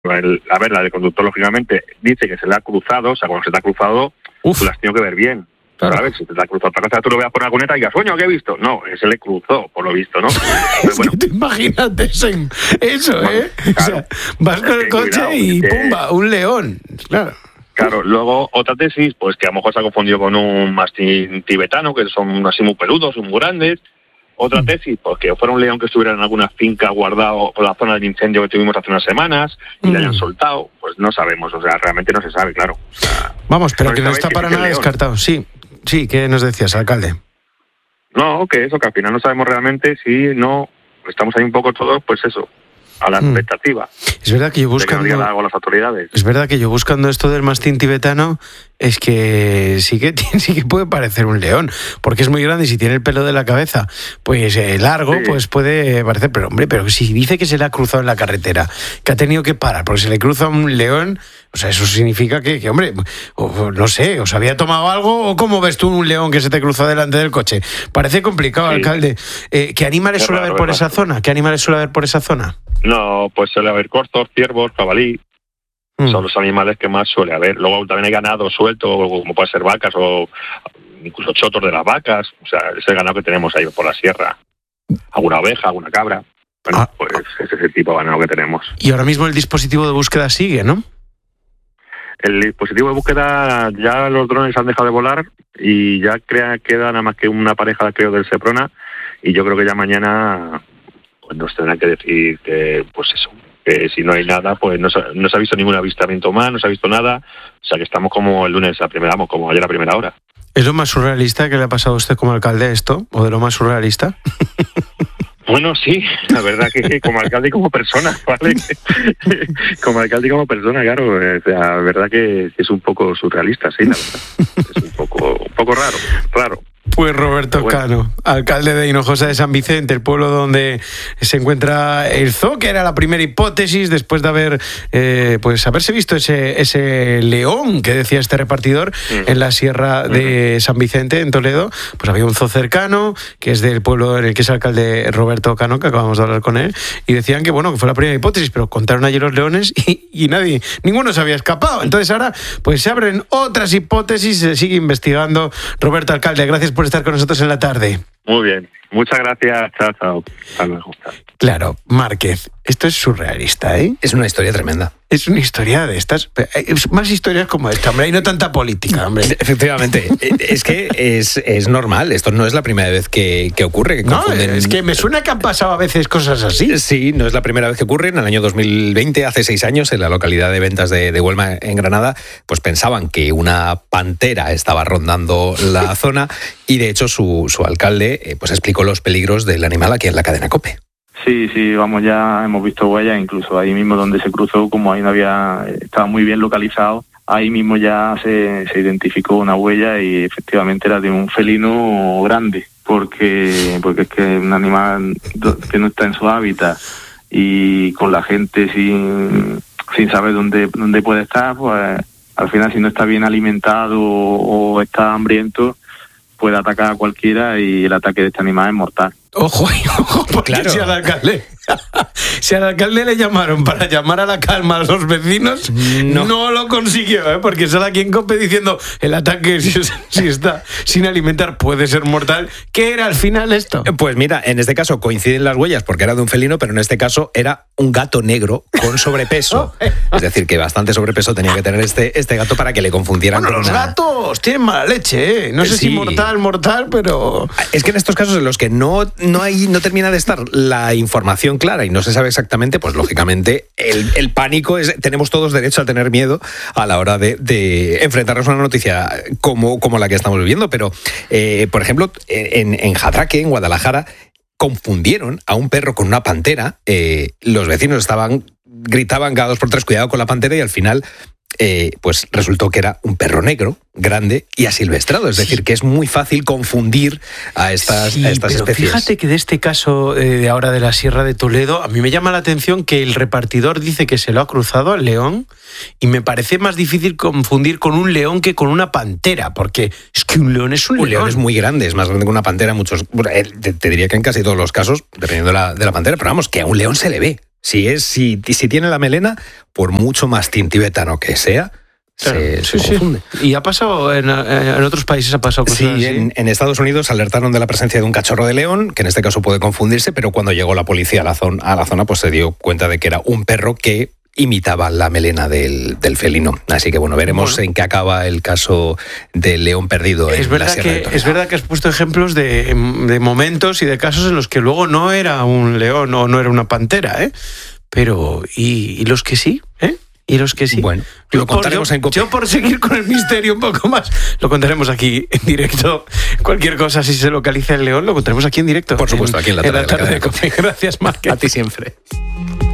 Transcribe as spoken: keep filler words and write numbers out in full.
El, a ver, la del conductor, lógicamente, dice que se le ha cruzado, o sea, cuando se te ha cruzado, Uf. tú la has tenido que ver bien. Claro. ¿Sabes? Si te ha cruzado otra cosa, tú lo veas por la cuneta y digas, coño, ¿qué he visto? No, se le cruzó, por lo visto, ¿no? Es bueno, que te imagínate eso, eso bueno, ¿eh? Claro, o sea, vas con el coche cuidado, y que... ¡pumba! Un león. Claro. Claro, luego otra tesis, pues que a lo mejor se ha confundido con un mastín tibetano, que son así muy peludos, muy grandes. Otra tesis, pues que fuera un león que estuviera en alguna finca guardado por la zona del incendio que tuvimos hace unas semanas y mm. le hayan soltado, pues no sabemos, o sea, realmente no se sabe, claro. O sea, Vamos, pero no que no está para nada descartado. Sí, sí, ¿qué nos decías, alcalde? No, que eso, que al final no sabemos realmente si no, estamos ahí un poco todos, pues eso, a la expectativa. Es verdad que yo buscando... De que no digan algo las autoridades. Es verdad que yo buscando esto del mastín tibetano, es que sí que sí que puede parecer un león, porque es muy grande y si tiene el pelo de la cabeza pues eh, largo, sí. pues puede parecer, pero hombre, pero si dice que se le ha cruzado en la carretera, que ha tenido que parar porque se le cruza un león, o sea, eso significa que, que hombre, o, no sé, ¿os había tomado algo o cómo ves tú un león que se te cruzó delante del coche? Parece complicado, sí. alcalde. Eh, ¿Qué animales suele haber por esa zona? ¿Qué animales suele haber por esa zona? No, pues suele haber corzos, ciervos, jabalí. Mm. Son los animales que más suele haber. Luego también hay ganado suelto, como puede ser vacas o incluso chotos de las vacas. O sea, ese ganado que tenemos ahí por la sierra. Alguna oveja, alguna cabra. Bueno, ah. pues es ese tipo de ganado que tenemos. Y ahora mismo el dispositivo de búsqueda sigue, ¿no? El dispositivo de búsqueda, ya los drones han dejado de volar y ya crea, queda nada más que una pareja, creo, del Seprona. Y yo creo que ya mañana pues nos tendrán que decir que, pues eso, que si no hay nada, pues no se, no se ha visto ningún avistamiento más, no se ha visto nada, o sea que estamos como el lunes a primera, vamos, como ayer a primera hora. ¿Es lo más surrealista que le ha pasado a usted como alcalde esto? ¿O de lo más surrealista? Bueno, sí, la verdad que como alcalde y como persona, ¿vale? Como alcalde y como persona, claro, o sea, la verdad que es un poco surrealista, sí, la verdad. Es un poco, un poco raro, raro. Pues Roberto bueno. Cano, alcalde de Hinojosa de San Vicente, el pueblo donde se encuentra el zoo, que era la primera hipótesis después de haber eh, pues haberse visto ese, ese león que decía este repartidor uh-huh. en la sierra de uh-huh. San Vicente, en Toledo. Pues había un zoo cercano, que es del pueblo en el que es alcalde Roberto Cano, que acabamos de hablar con él, y decían que bueno, que fue la primera hipótesis, pero contaron allí los leones y, y nadie, ninguno se había escapado. Entonces ahora pues se abren otras hipótesis, se sigue investigando. Roberto, alcalde, gracias por estar con nosotros en la tarde. Muy bien, muchas gracias, chao, chao. Hasta luego. Claro, Márquez, esto es surrealista, ¿eh? Es una historia tremenda. Es una historia de estas, más historias como esta, hombre, y no tanta política, hombre. Efectivamente, es que es, es normal, esto no es la primera vez que, que ocurre. Que no, es que me suena que han pasado a veces cosas así. Sí, no es la primera vez que ocurre. En el año dos mil veinte, hace seis años, en la localidad de Ventas de, de Huelma, en Granada, pues pensaban que una pantera estaba rondando la zona y de hecho su, su alcalde pues explicó los peligros del animal aquí en la cadena COPE. Sí, sí, vamos, ya hemos visto huellas, incluso ahí mismo donde se cruzó, como ahí no había, estaba muy bien localizado, ahí mismo ya se, se identificó una huella y efectivamente era de un felino grande, porque porque es que es un animal que no está en su hábitat y con la gente sin, sin saber dónde, dónde puede estar, pues al final si no está bien alimentado o, o está hambriento, puede atacar a cualquiera y el ataque de este animal es mortal. Ojo, ojo, porque claro. si al alcalde, si al alcalde le llamaron para llamar a la calma a los vecinos, no, no lo consiguió, ¿eh? Porque sale aquí en COPE diciendo el ataque, si, si está sin alimentar, puede ser mortal. ¿Qué era al final esto? Pues mira, en este caso coinciden las huellas porque era de un felino, pero en este caso era un gato negro con sobrepeso. Es decir, que bastante sobrepeso tenía que tener este, este gato para que le confundieran bueno, con los una... gatos tienen mala leche, ¿eh? No sé sí. si mortal, mortal, pero... Es que en estos casos en los que no... No, hay, no termina de estar la información clara y no se sabe exactamente, pues lógicamente el, el pánico es, tenemos todos derecho a tener miedo a la hora de, de enfrentarnos a una noticia como, como la que estamos viviendo, pero eh, por ejemplo en, en Jadraque, en Guadalajara, confundieron a un perro con una pantera, eh, los vecinos estaban gritaban cada dos por tres cuidado con la pantera y al final Eh, pues resultó que era un perro negro, grande y asilvestrado. Es sí. decir, que es muy fácil confundir a estas, sí, a estas pero especies. Fíjate que de este caso eh, de ahora de la Sierra de Toledo, a mí me llama la atención que el repartidor dice que se lo ha cruzado al león y me parece más difícil confundir con un león que con una pantera, porque es que un león es un, un león. león es muy grande, es más grande que una pantera. Muchos, te, te diría que en casi todos los casos, dependiendo de la, de la pantera, pero vamos, que a un león se le ve. Si es, si, si tiene la melena, por mucho mastín tibetano que sea, Claro, se, sí, se sí. confunde. Y ha pasado en, en otros países, ha pasado cosas Sí, así. en, en Estados Unidos alertaron de la presencia de un cachorro de león, que en este caso puede confundirse, pero cuando llegó la policía a la zona, a la zona pues se dio cuenta de que era un perro que imitaba la melena del, del felino. Así que bueno, veremos bueno. en qué acaba el caso del león perdido es en verdad la Sierra que, de Toledo. Es verdad que has puesto ejemplos de, de momentos y de casos en los que luego no era un león o no era una pantera, ¿eh? Pero, ¿y, y los que sí? ¿Eh? Y los que sí. Bueno, yo lo contaremos por, yo, en COPE. Yo por seguir con el misterio un poco más, lo contaremos aquí en directo. Cualquier cosa, si se localiza el león, lo contaremos aquí en directo. Por supuesto, en, aquí en la tarde, tarde, en la tarde de, de COPE. Gracias, Marc. A ti siempre.